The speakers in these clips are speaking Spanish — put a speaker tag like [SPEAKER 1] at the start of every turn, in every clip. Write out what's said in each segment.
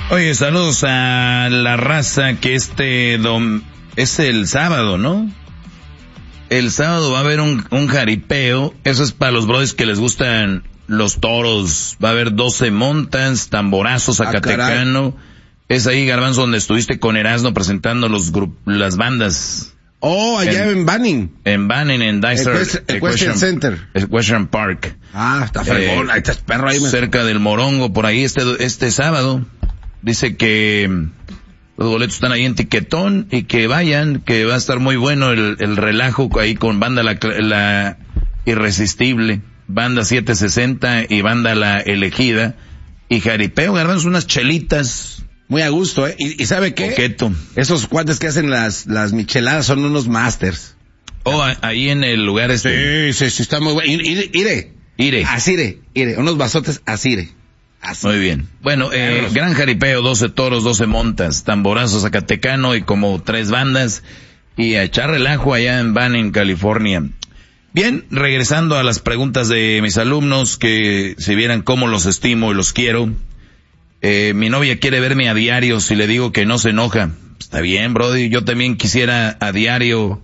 [SPEAKER 1] Oye, saludos a la raza que es el sábado, ¿no? El sábado va a haber un jaripeo. Eso es para los brothers que les gustan los toros. Va a haber 12 montas, tamborazo zacatecano. Es ahí, Garbanzo, donde estuviste con Erasmo presentando las bandas.
[SPEAKER 2] Oh, allá en Banning.
[SPEAKER 1] En Banning, en Dicer.
[SPEAKER 2] Equestrian Center.
[SPEAKER 1] Equestrian Park.
[SPEAKER 2] Ah, está fregón. Ahí está perro ahí.
[SPEAKER 1] Cerca del Morongo, por ahí este sábado. Dice que los boletos están ahí en Tiquetón y que vayan, que va a estar muy bueno el relajo ahí con banda la Irresistible, banda 760 y banda La Elegida y jaripeo, Garbanzo, unas chelitas.
[SPEAKER 2] Muy a gusto, ¿eh? ¿Y sabe qué?
[SPEAKER 1] Coqueto.
[SPEAKER 2] Esos cuates que hacen las micheladas son unos masters.
[SPEAKER 1] Oh, ahí en el lugar
[SPEAKER 2] Sí, está muy bueno. Ire. Asire. Unos vasotes asire. Así.
[SPEAKER 1] Muy bien. Bueno, gran jaripeo, 12 toros, 12 montas, tamborazo zacatecano y como 3 bandas y a echar relajo allá en Banning, California. Bien, regresando a las preguntas de mis alumnos, que si vieran cómo los estimo y los quiero. Mi novia quiere verme a diario, si le digo que no se enoja. Está bien, brody, yo también quisiera a diario,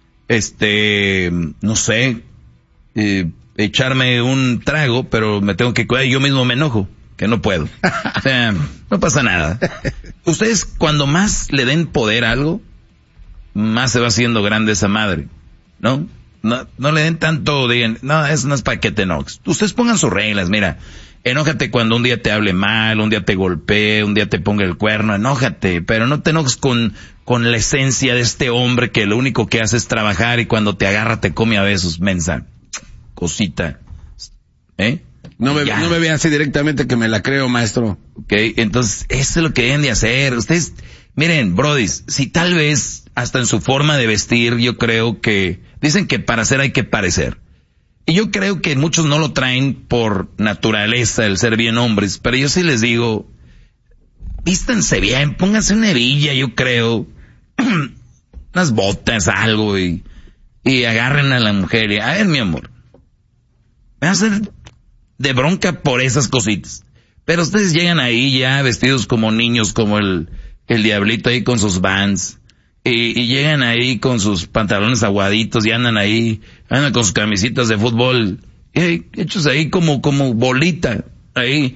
[SPEAKER 1] no sé, echarme un trago, pero me tengo que cuidar, yo mismo me enojo, que no puedo. O sea, no pasa nada. Ustedes, cuando más le den poder a algo, más se va haciendo grande esa madre, ¿no? No le den tanto, digan, no, eso no es para que te enojes. Ustedes pongan sus reglas, mira. Enójate cuando un día te hable mal, un día te golpee, un día te ponga el cuerno, enójate, pero no te enojes con la esencia de este hombre que lo único que hace es trabajar y cuando te agarra te come a besos, mensa, cosita,
[SPEAKER 2] No me vean así directamente que me la creo, maestro.
[SPEAKER 1] Okay, entonces, eso es lo que deben de hacer. Ustedes, miren, brodis, si tal vez hasta en su forma de vestir, yo creo que, dicen que para ser hay que parecer. Y yo creo que muchos no lo traen por naturaleza, el ser bien hombres, pero yo sí les digo, vístanse bien, pónganse una hebilla, yo creo, unas botas, algo, y agarren a la mujer y, a ver, mi amor, me va a hacer de bronca por esas cositas. Pero ustedes llegan ahí ya vestidos como niños, como el diablito ahí con sus Vans. Y llegan ahí con sus pantalones aguaditos y andan con sus camisitas de fútbol, hechos ahí como bolita, ahí.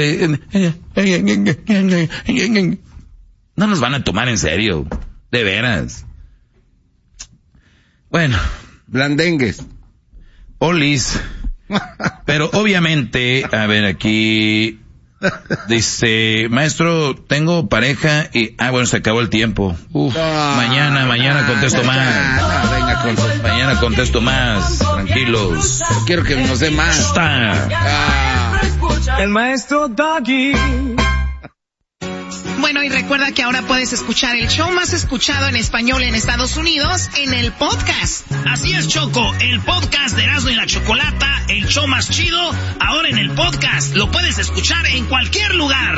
[SPEAKER 1] No nos van a tomar en serio, de veras. Bueno.
[SPEAKER 2] Blandengues.
[SPEAKER 1] Olis. Pero obviamente, a ver aquí, dice, maestro, tengo pareja y, bueno, se acabó el tiempo. Mañana contesto más. Mañana contesto más, tranquilos.
[SPEAKER 2] Quiero que nos dé más.
[SPEAKER 3] El maestro Doggy.
[SPEAKER 4] Bueno, y recuerda que ahora puedes escuchar el show más escuchado en español en Estados Unidos en el podcast.
[SPEAKER 5] Así es, Choco, el podcast de Erasmo y la Chocolata, el show más chido, ahora en el podcast. Lo puedes escuchar en cualquier lugar.